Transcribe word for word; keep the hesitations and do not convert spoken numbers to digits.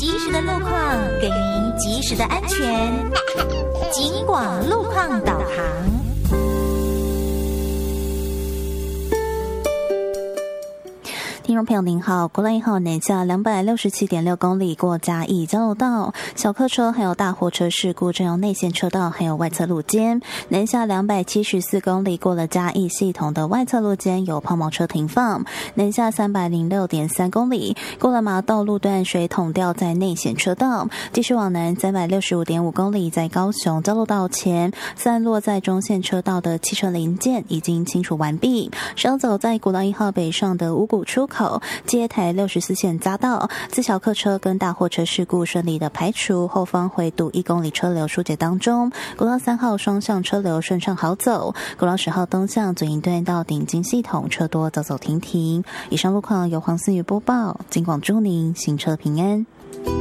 及时的路况，给您及时的安全。警广路况导航。 听众朋友您好，国道一号南下两百六十七点六公里过嘉义交流道，小客车还有大货车事故正用内线车道还有外侧路肩，南下两百七十四公里过了嘉义系统的外侧路肩有抛锚车停放，南下三百零六点三公里过了麻豆路段水桶掉在内线车道，继续往南三百六十五点五公里在高雄交流道前散落在中线车道的汽车零件已经清除完毕，稍走在国道一号北上的五股出口接台六十四线匝道，自小客车跟大货车事故顺利的排除，后方回堵一公里车流疏解当中，国道三号双向车流顺畅好走，国道十号东向左营段到顶金系统车多走走停停。以上路况由黄思瑜播报，警广祝您行车平安。